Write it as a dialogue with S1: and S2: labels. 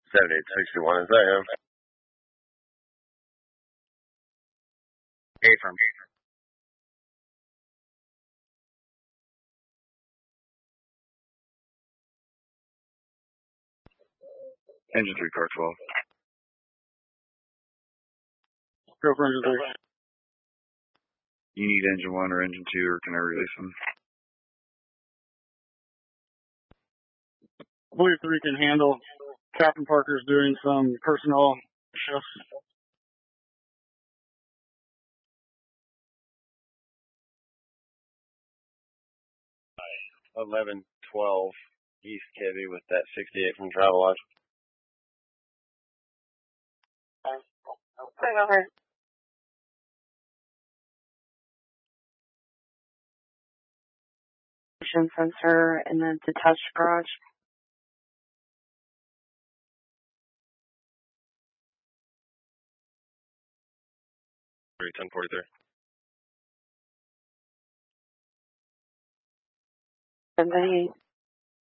S1: 7861, is that him?
S2: Affirm. Engine 3, car 12.
S3: Go for engine 3.
S2: You need engine 1 or engine 2, or can I release them?
S3: I believe 3 can handle. Captain Parker's doing some personnel shifts.
S1: Right. 1112 East Kibby with that 68 from Travelodge.
S4: Okay, over. Motion sensor in the detached garage.
S1: 1043.
S4: 78.